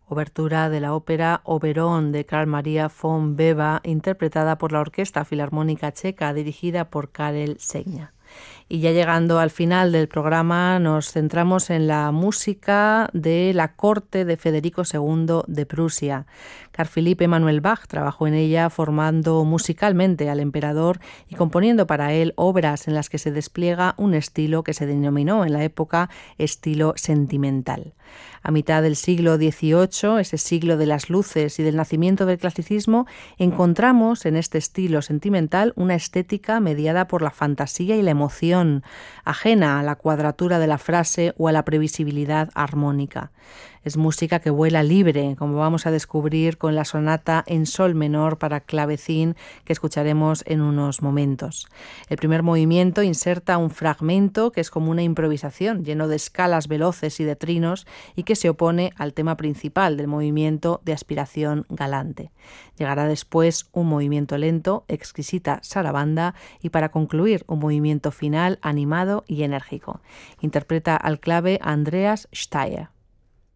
obertura de la ópera Oberon de Carl Maria von Weber, interpretada por la Orquesta Filarmónica Checa, dirigida por Karel Segna. Y ya llegando al final del programa nos centramos en la música de la corte de Federico II de Prusia. Carl Philipp Emanuel Bach trabajó en ella formando musicalmente al emperador y componiendo para él obras en las que se despliega un estilo que se denominó en la época estilo sentimental. A mitad del siglo XVIII, ese siglo de las luces y del nacimiento del clasicismo, encontramos en este estilo sentimental una estética mediada por la fantasía y la emoción, ajena a la cuadratura de la frase o a la previsibilidad armónica. Es música que vuela libre, como vamos a descubrir con la sonata en sol menor para clavecín que escucharemos en unos momentos. El primer movimiento inserta un fragmento que es como una improvisación, lleno de escalas veloces y de trinos, y que se opone al tema principal del movimiento de aspiración galante. Llegará después un movimiento lento, exquisita sarabanda, y para concluir un movimiento final animado y enérgico. Interpreta al clave Andreas Steyr.